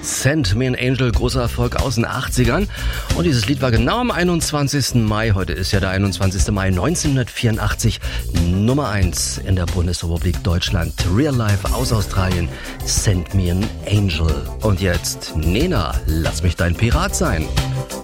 Send Me an Angel, großer Erfolg aus den 80ern. Und dieses Lied war genau am 21. Mai, heute ist ja der 21. Mai 1984, Nummer 1 in der Bundesrepublik Deutschland. Real Life aus Australien, Send Me an Angel. Und jetzt, Nena, lass mich dein Pirat sein.